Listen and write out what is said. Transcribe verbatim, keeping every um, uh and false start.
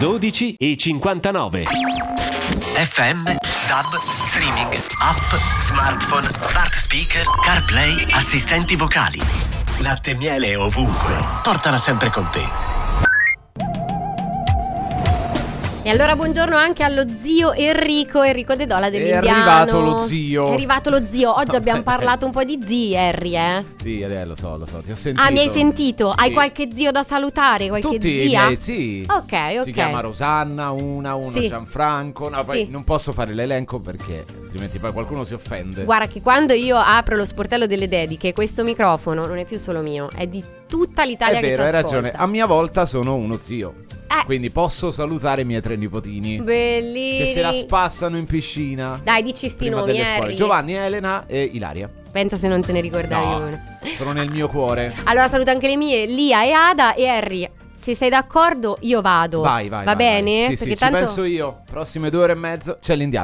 dodici e cinquantanove. F M, D A B, streaming, app, smartphone, smart speaker, CarPlay, assistenti vocali. Latte e miele ovunque. Portala sempre con te. E allora buongiorno anche allo zio Enrico, Enrico De Dola dell'Indiano. È arrivato lo zio. È arrivato lo zio. Oggi abbiamo parlato un po' di zii, Harry, eh? Sì, eh, lo so, lo so, ti ho sentito. Ah, mi hai sentito? Hai Sì. qualche zio da salutare? Qualche Tutti zia? i miei zii. Ok, ok. Si chiama Rosanna, una, uno Sì. Gianfranco. No, poi Sì. non posso fare l'elenco perché altrimenti poi qualcuno si offende. Guarda che quando io apro lo sportello delle dediche, questo microfono non è più solo mio, è di tutta l'Italia È che vero, ci hai ascolta. ragione. A mia volta sono uno zio. Eh. Quindi posso salutare i miei tre nipotini. Bellini. Che se la spassano in piscina. Dai, dici sti Prima nomi, delle scuole. Harry. Giovanni, Elena e Ilaria. Pensa se non te ne ricordavi No, uno. sono nel mio cuore. Allora saluto anche le mie, Lia e Ada e Harry. Se sei d'accordo io vado. Vai, vai. Va vai, bene? vai. Sì, Perché sì, tanto ci penso io. Prossime due ore e mezzo c'è l'Indiano.